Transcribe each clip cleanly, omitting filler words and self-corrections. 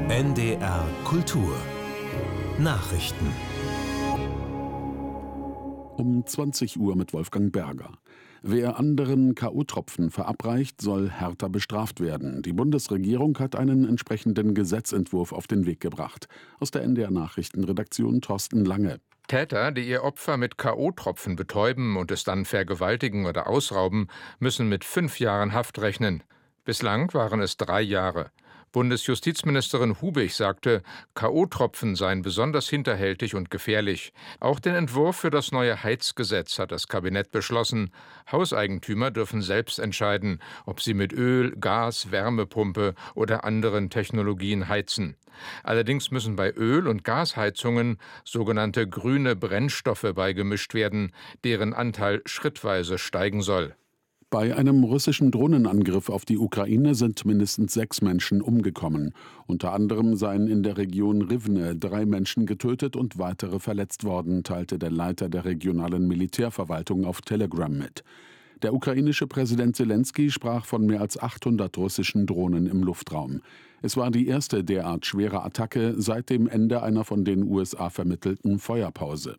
NDR Kultur Nachrichten um 20 Uhr mit Wolfgang Berger. Wer anderen K.O.-Tropfen verabreicht, soll härter bestraft werden. Die Bundesregierung hat einen entsprechenden Gesetzentwurf auf den Weg gebracht. Aus der NDR Nachrichtenredaktion Thorsten Lange. Täter, die ihr Opfer mit K.O.-Tropfen betäuben und es dann vergewaltigen oder ausrauben, müssen mit 5 Jahren Haft rechnen. Bislang waren es 3 Jahre. Bundesjustizministerin Hubig sagte, K.O.-Tropfen seien besonders hinterhältig und gefährlich. Auch den Entwurf für das neue Heizgesetz hat das Kabinett beschlossen. Hauseigentümer dürfen selbst entscheiden, ob sie mit Öl, Gas, Wärmepumpe oder anderen Technologien heizen. Allerdings müssen bei Öl- und Gasheizungen sogenannte grüne Brennstoffe beigemischt werden, deren Anteil schrittweise steigen soll. Bei einem russischen Drohnenangriff auf die Ukraine sind mindestens 6 Menschen umgekommen. Unter anderem seien in der Region Rivne 3 Menschen getötet und weitere verletzt worden, teilte der Leiter der regionalen Militärverwaltung auf Telegram mit. Der ukrainische Präsident Selenskyj sprach von mehr als 800 russischen Drohnen im Luftraum. Es war die erste derart schwere Attacke seit dem Ende einer von den USA vermittelten Feuerpause.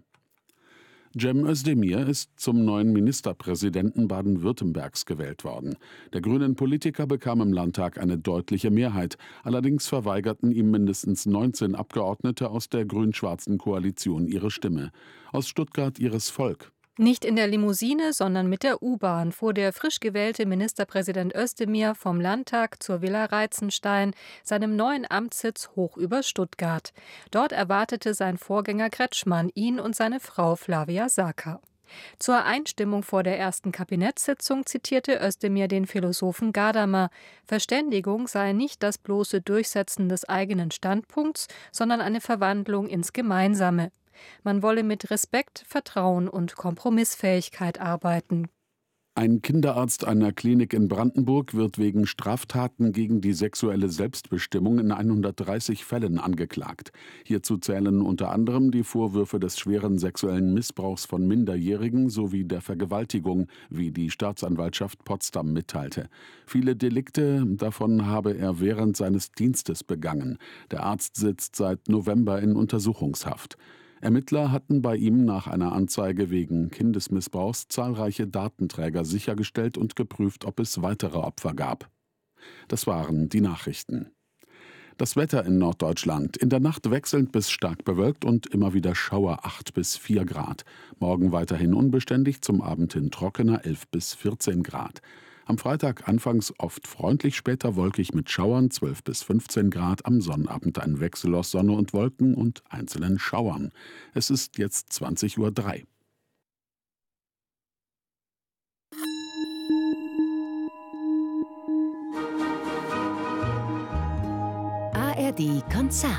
Cem Özdemir ist zum neuen Ministerpräsidenten Baden-Württembergs gewählt worden. Der grünen Politiker bekam im Landtag eine deutliche Mehrheit. Allerdings verweigerten ihm mindestens 19 Abgeordnete aus der grün-schwarzen Koalition ihre Stimme. Aus Stuttgart Iris Volk. Nicht in der Limousine, sondern mit der U-Bahn fuhr der frisch gewählte Ministerpräsident Özdemir vom Landtag zur Villa Reitzenstein, seinem neuen Amtssitz hoch über Stuttgart. Dort erwartete sein Vorgänger Kretschmann ihn und seine Frau Flavia Saka. Zur Einstimmung vor der ersten Kabinettssitzung zitierte Özdemir den Philosophen Gadamer. Verständigung sei nicht das bloße Durchsetzen des eigenen Standpunkts, sondern eine Verwandlung ins Gemeinsame. Man wolle mit Respekt, Vertrauen und Kompromissfähigkeit arbeiten. Ein Kinderarzt einer Klinik in Brandenburg wird wegen Straftaten gegen die sexuelle Selbstbestimmung in 130 Fällen angeklagt. Hierzu zählen unter anderem die Vorwürfe des schweren sexuellen Missbrauchs von Minderjährigen sowie der Vergewaltigung, wie die Staatsanwaltschaft Potsdam mitteilte. Viele Delikte davon habe er während seines Dienstes begangen. Der Arzt sitzt seit November in Untersuchungshaft. Ermittler hatten bei ihm nach einer Anzeige wegen Kindesmissbrauchs zahlreiche Datenträger sichergestellt und geprüft, ob es weitere Opfer gab. Das waren die Nachrichten. Das Wetter in Norddeutschland. In der Nacht wechselnd bis stark bewölkt und immer wieder Schauer 8 bis 4 Grad. Morgen weiterhin unbeständig, zum Abend hin trockener 11 bis 14 Grad. Am Freitag anfangs oft freundlich, später wolkig mit Schauern 12 bis 15 Grad. Am Sonnabend ein Wechsel aus Sonne und Wolken und einzelnen Schauern. Es ist jetzt 20:03 Uhr. ARD Konzert.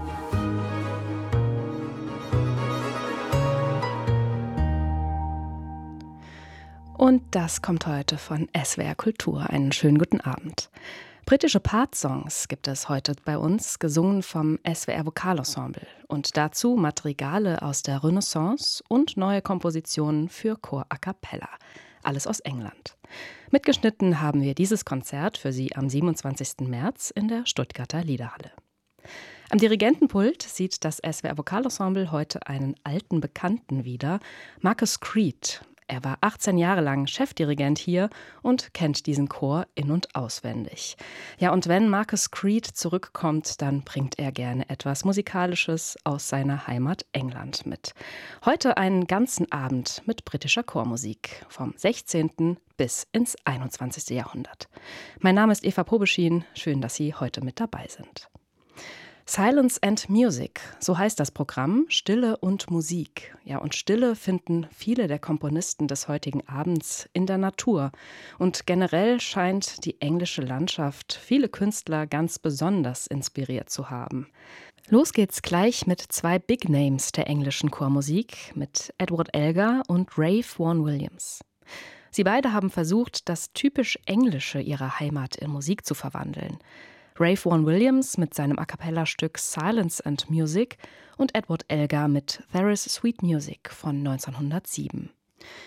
Und das kommt heute von SWR Kultur. Einen schönen guten Abend. Britische Part-Songs gibt es heute bei uns, gesungen vom SWR Vokalensemble. Und dazu Madrigale aus der Renaissance und neue Kompositionen für Chor a cappella. Alles aus England. Mitgeschnitten haben wir dieses Konzert für Sie am 27. März in der Stuttgarter Liederhalle. Am Dirigentenpult sieht das SWR Vokalensemble heute einen alten Bekannten wieder, Marcus Creed. Er war 18 Jahre lang Chefdirigent hier und kennt diesen Chor in- und auswendig. Ja, und wenn Marcus Creed zurückkommt, dann bringt er gerne etwas Musikalisches aus seiner Heimat England mit. Heute einen ganzen Abend mit britischer Chormusik vom 16. bis ins 21. Jahrhundert. Mein Name ist Eva Probeschien. Schön, dass Sie heute mit dabei sind. Silence and Music, so heißt das Programm, Stille und Musik. Ja, und Stille finden viele der Komponisten des heutigen Abends in der Natur. Und generell scheint die englische Landschaft viele Künstler ganz besonders inspiriert zu haben. Los geht's gleich mit 2 Big Names der englischen Chormusik, mit Edward Elgar und Ray Vaughan Williams. Sie beide haben versucht, das typisch Englische ihrer Heimat in Musik zu verwandeln. Ray Vaughan Williams mit seinem A-cappella-Stück Silence and Music und Edward Elgar mit There is Sweet Music von 1907.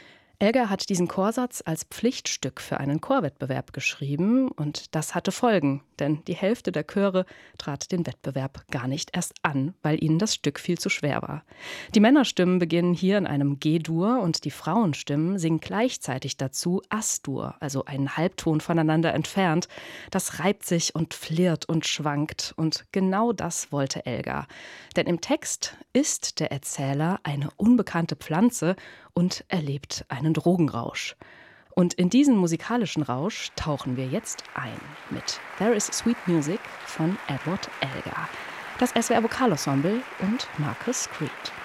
Elgar hat diesen Chorsatz als Pflichtstück für einen Chorwettbewerb geschrieben und das hatte Folgen, denn die Hälfte der Chöre trat den Wettbewerb gar nicht erst an, weil ihnen das Stück viel zu schwer war. Die Männerstimmen beginnen hier in einem G-Dur und die Frauenstimmen singen gleichzeitig dazu As-Dur, also einen Halbton voneinander entfernt. Das reibt sich und flirrt und schwankt und genau das wollte Elgar. Denn im Text ist der Erzähler eine unbekannte Pflanze und erlebt einen Drogenrausch. Und in diesen musikalischen Rausch tauchen wir jetzt ein mit There is Sweet Music von Edward Elgar. Das SWR Vokalensemble und Marcus Creed.